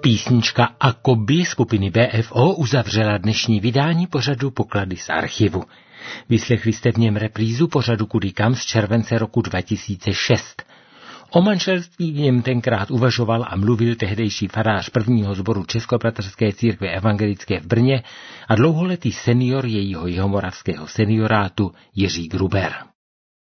Písnička Akoby skupiny BFO uzavřela dnešní vydání pořadu Poklady z archivu. Vyslechli jste v něm reprízu pořadu Kudy kam z července roku 2006. O manželství v něm tenkrát uvažoval a mluvil tehdejší farář prvního sboru Českobratrské církve evangelické v Brně a dlouholetý senior jejího jihomoravského seniorátu Jiří Gruber.